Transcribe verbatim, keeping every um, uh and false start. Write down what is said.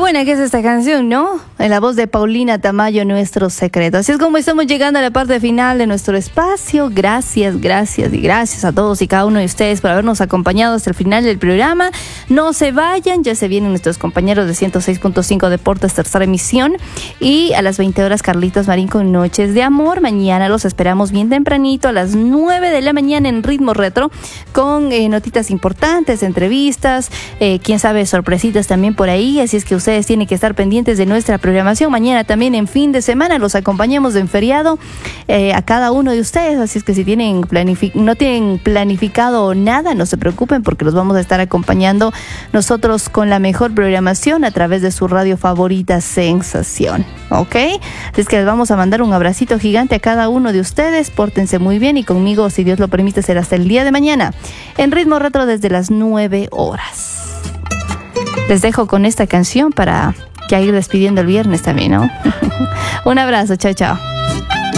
buena que es esta canción, ¿no? En la voz de Paulina Tamayo, Nuestro Secreto. Así es como estamos llegando a la parte final de nuestro espacio. Gracias, gracias y gracias a todos y cada uno de ustedes por habernos acompañado hasta el final del programa. No se vayan, ya se vienen nuestros compañeros de ciento seis punto cinco Deportes, tercera emisión. Y a las veinte horas, Carlitos Marín con Noches de Amor. Mañana los esperamos bien tempranito a las nueve de la mañana en Ritmo Retro con eh, notitas importantes, entrevistas, eh, quién sabe, sorpresitas también por ahí. Así es que ustedes tienen que estar pendientes de nuestra programación. Mañana también en fin de semana los acompañamos en feriado eh, a cada uno de ustedes. Así es que si tienen planific- no tienen planificado nada, no se preocupen porque los vamos a estar acompañando nosotros con la mejor programación a través de su radio favorita Sensación. ¿Ok? Así es que les vamos a mandar un abracito gigante a cada uno de ustedes. Pórtense muy bien y conmigo, si Dios lo permite, será hasta el día de mañana en Ritmo Retro desde las nueve horas. Les dejo con esta canción para ya ir despidiendo el viernes también, ¿no? Un abrazo, chao, chao.